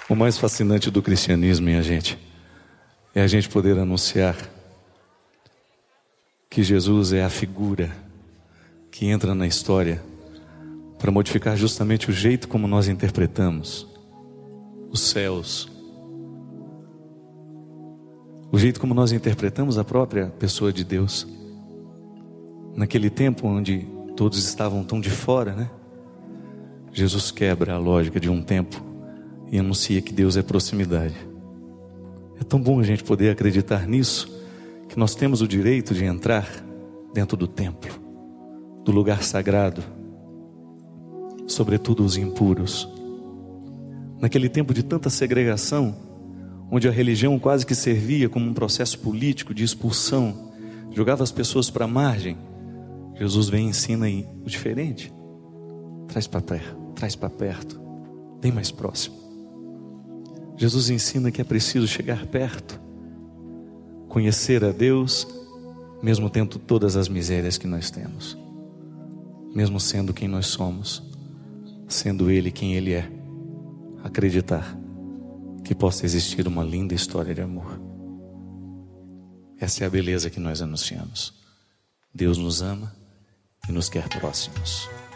O mais fascinante do cristianismo, minha gente, é a gente poder anunciar que Jesus é a figura que entra na história para modificar justamente o jeito como nós interpretamos os céus, o jeito como nós interpretamos a própria pessoa de Deus. Naquele tempo onde todos estavam tão de fora, né? Jesus quebra a lógica de um tempo e anuncia que Deus é proximidade. É tão bom a gente poder acreditar nisso, que nós temos o direito de entrar dentro do templo, do lugar sagrado, sobretudo os impuros. Naquele tempo de tanta segregação, onde a religião quase que servia como um processo político de expulsão, jogava as pessoas para a margem, Jesus vem e ensina aí o diferente. Traz para perto, bem mais próximo. Jesus ensina que é preciso chegar perto, conhecer a Deus, mesmo tendo todas as misérias que nós temos, mesmo sendo quem nós somos, sendo Ele quem Ele é, acreditar que possa existir uma linda história de amor. Essa é a beleza que nós anunciamos. Deus nos ama e nos quer próximos.